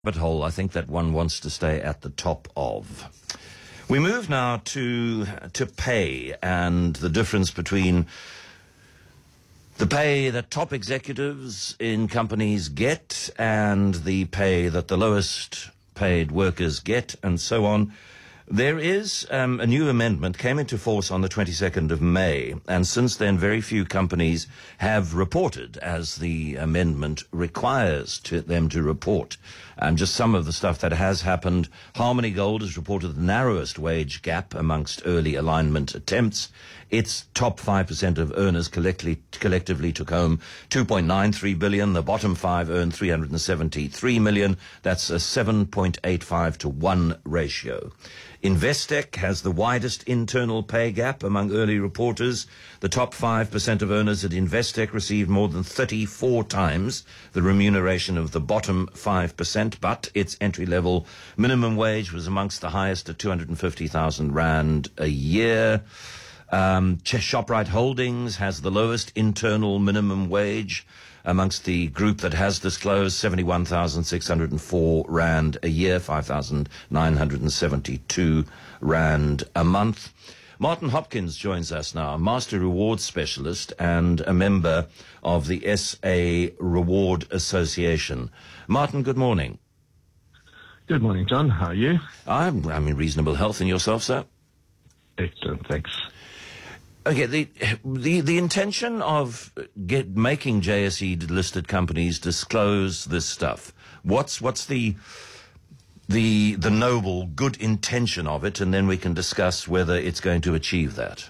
rabbit hole I think that one wants to stay at the top of. We move now to pay and the difference between the pay that top executives in companies get and the pay that the lowest paid workers get, and so on. There is a new amendment came into force on the 22nd of May, and since then very few companies have reported, as the amendment requires them to report. Just some of the stuff that has happened. Harmony Gold has reported the narrowest wage gap amongst early alignment attempts. Its top 5% of earners collectively took home 2.93 billion. The bottom 5 earned 373 million. That's a 7.85 to 1 ratio. Investec has the widest internal pay gap among early reporters. The top 5% of earners at Investec received more than 34 times the remuneration of the bottom 5%, but its entry-level minimum wage was amongst the highest at 250,000 Rand a year. Shoprite Holdings has the lowest internal minimum wage amongst the group that has disclosed, 71,604 Rand a year, 5,972 Rand a month. Martin Hopkins joins us now, Master Reward Specialist and a member of the SA Reward Association. Martin, good morning. Good morning, John. How are you? I'm in reasonable health. And yourself, sir? Excellent, thanks. Okay, the intention of making JSE listed companies disclose this stuff. What's the noble good intention of it, and then we can discuss whether it's going to achieve that.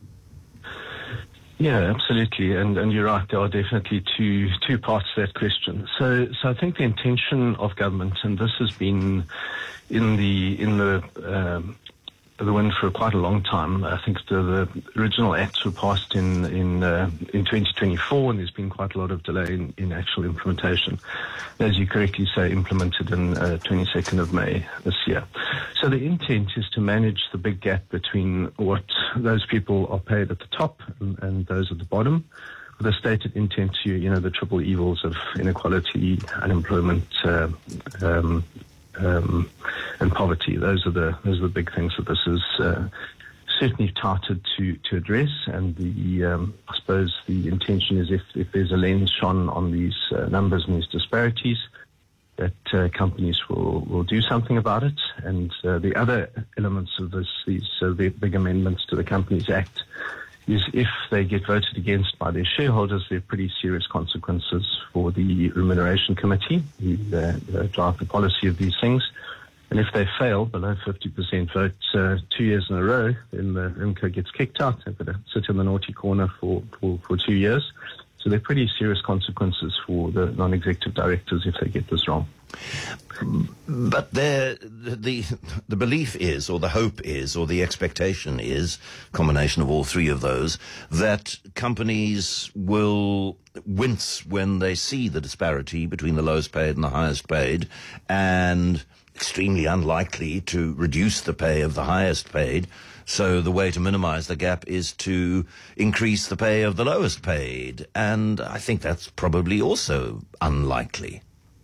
Yeah, absolutely, and you're right. There are definitely two parts to that question. So I think the intention of government, and this has been in the wind for quite a long time. I think the original acts were passed in 2024, and there's been quite a lot of delay in actual implementation. As you correctly say, implemented in 22nd of May this year. So the intent is to manage the big gap between what those people are paid at the top and those at the bottom, with a stated intent to, the triple evils of inequality, unemployment, and poverty. Those are the big things that this is certainly touted to address. And I suppose the intention is if there's a lens shone on these numbers and these disparities, that companies will do something about it. And the other elements of these big amendments to the Companies Act is if they get voted against by their shareholders, there are pretty serious consequences for the Remuneration Committee who drive the policy of these things. And if they fail below 50% vote 2 years in a row, then the RIMCO gets kicked out. They've got to sit in the naughty corner for 2 years. So there are pretty serious consequences for the non-executive directors if they get this wrong. But the belief is, or the hope is, or the expectation is, combination of all three of those, that companies will wince when they see the disparity between the lowest paid and the highest paid, and extremely unlikely to reduce the pay of the highest paid. So the way to minimize the gap is to increase the pay of the lowest paid. And I think that's probably also unlikely.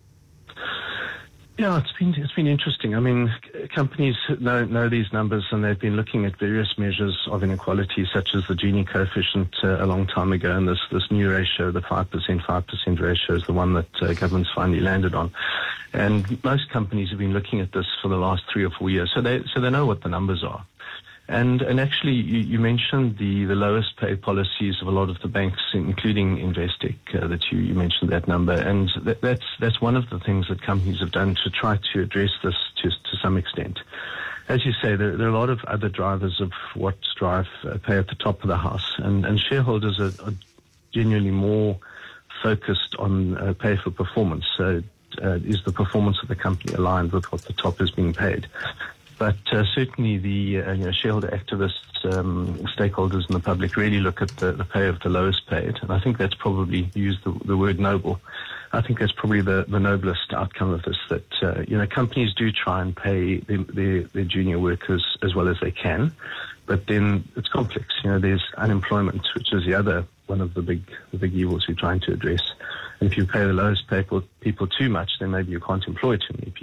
Yeah, it's been interesting. I mean, companies know these numbers, and they've been looking at various measures of inequality, such as the Gini coefficient a long time ago, and this new ratio, the 5% ratio, is the one that government's finally landed on. And most companies have been looking at this for the last 3 or 4 years, so they know what the numbers are. And actually, you mentioned the lowest paid policies of a lot of the banks, including Investec, that you mentioned that number. And that's one of the things that companies have done to try to address this to some extent. As you say, there are a lot of other drivers of what drive pay at the top of the house. And shareholders are genuinely more focused on pay for performance. So is the performance of the company aligned with what the top is being paid? But certainly the shareholder activists, stakeholders in the public really look at the pay of the lowest paid. And I think that's probably, used the word noble, I think that's probably the noblest outcome of this, that companies do try and pay their junior workers as well as they can. But then it's complex. There's unemployment, which is the other one of the big evils we're trying to address. And if you pay the lowest paid people too much, then maybe you can't employ too many people.